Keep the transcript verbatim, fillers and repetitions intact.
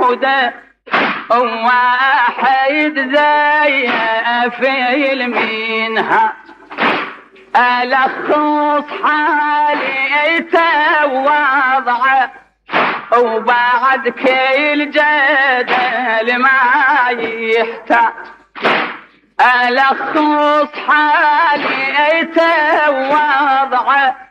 موجودة واحد زي في المينها ألخص حالي توضعه وبعد كل جدل ما يحتاج ألخص حالي توضعه